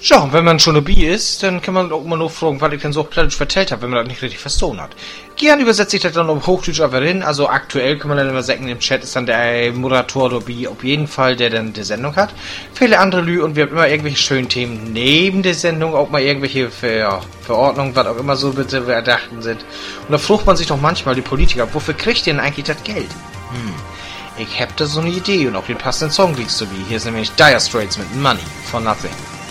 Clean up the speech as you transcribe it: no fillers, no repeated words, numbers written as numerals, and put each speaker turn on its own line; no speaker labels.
Ja, und wenn man schon dabei ist, dann kann man auch immer nur fragen, was ich denn so auf Plattdeutsch vertellt habe, wenn man das nicht richtig verstanden hat. Gern übersetze ich das dann auf Hochdeutsch aber hin. Also aktuell kann man dann immer sagen, im Chat ist dann der Moderator dabei, auf jeden Fall, der dann die Sendung hat. Viele andere Lü und wir haben immer irgendwelche schönen Themen neben der Sendung, auch mal irgendwelche Verordnungen, was auch immer so bitte erdachten sind. Und da fragt man sich doch manchmal, die Politiker, wofür kriegt ihr denn eigentlich das Geld? Ich hab da so eine Idee und auch den passenden Song liegst du wie. Hier ist nämlich Dire Straits mit Money for Nothing.